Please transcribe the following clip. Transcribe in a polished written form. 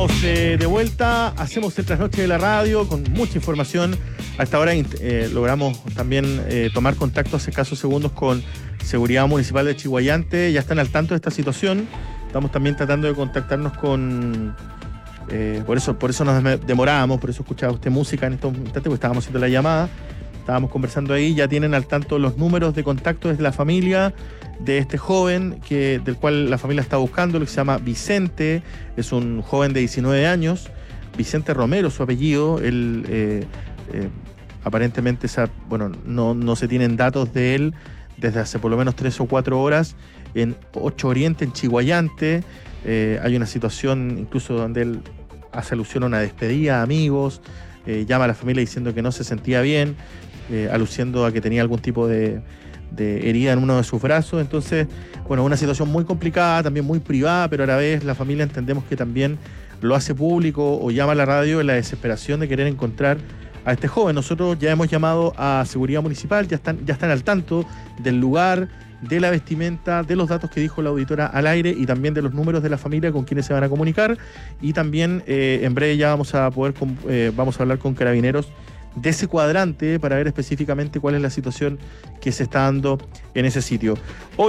De vuelta, hacemos el trasnoche de la radio con mucha información. A esta hora logramos también tomar contacto hace escasos segundos con Seguridad Municipal de Chiguayante. Ya están al tanto de esta situación. Estamos también tratando de contactarnos con... por eso nos demorábamos, por eso escuchaba usted música en estos instantes, porque estábamos haciendo la llamada. Estábamos conversando ahí, ya tienen al tanto los números de contacto desde la familia de este joven del cual la familia está buscando, lo que se llama Vicente. Es un joven de 19 años, Vicente Romero su apellido. Él aparentemente no se tienen datos de él desde hace por lo menos 3 o 4 horas en 8 Oriente, en Chiguayante. Hay una situación incluso donde él hace alusión a una despedida de amigos, llama a la familia diciendo que no se sentía bien, aluciendo a que tenía algún tipo de herida en uno de sus brazos. Entonces, una situación muy complicada, también muy privada, pero a la vez la familia entendemos que también lo hace público o llama a la radio en la desesperación de querer encontrar a este joven. Nosotros ya hemos llamado a Seguridad Municipal, ya están al tanto del lugar, de la vestimenta, de los datos que dijo la auditora al aire y también de los números de la familia con quienes se van a comunicar. Y también en breve ya vamos a hablar con Carabineros de ese cuadrante para ver específicamente cuál es la situación que se está dando en ese sitio. Hoy